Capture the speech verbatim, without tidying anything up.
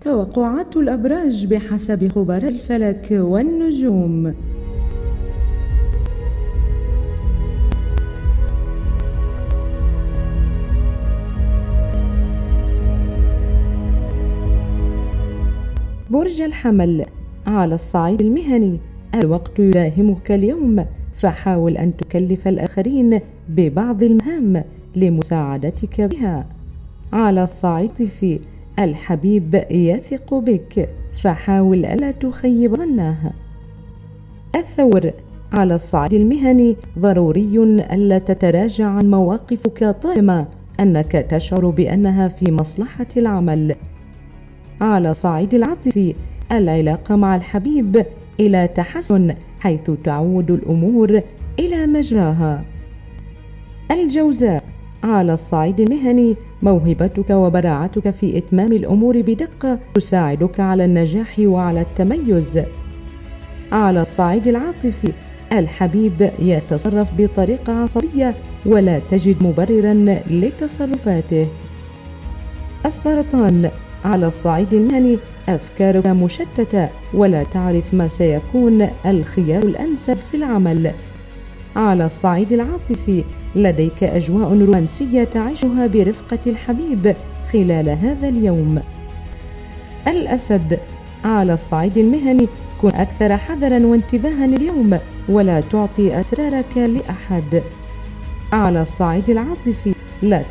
توقعات الأبراج بحسب خبراء الفلك والنجوم. برج الحمل، على الصعيد المهني الوقت يداهمك اليوم، فحاول أن تكلف الآخرين ببعض المهام لمساعدتك بها. على الصعيد العاطفي الحبيب يثق بك، فحاول ألا تخيب ظنه. الثور، على الصعيد المهني ضروري ألا تتراجع عن مواقفك طالما أنك تشعر بأنها في مصلحة العمل. على الصعيد العاطفي العلاقة مع الحبيب إلى تحسن، حيث تعود الأمور إلى مجراها. الجوزاء، على الصعيد المهني موهبتك وبراعتك في إتمام الأمور بدقة تساعدك على النجاح وعلى التميز. على الصعيد العاطفي الحبيب يتصرف بطريقة عصبية ولا تجد مبررا لتصرفاته. السرطان، على الصعيد المهني أفكارك مشتتة ولا تعرف ما سيكون الخيار الأنسب في العمل. على الصعيد العاطفي لديك أجواء رومانسية تعيشها برفقة الحبيب خلال هذا اليوم. الأسد، على الصعيد المهني كن أكثر حذرا وانتباها اليوم ولا تعطي أسرارك لأحد. على الصعيد العاطفي لا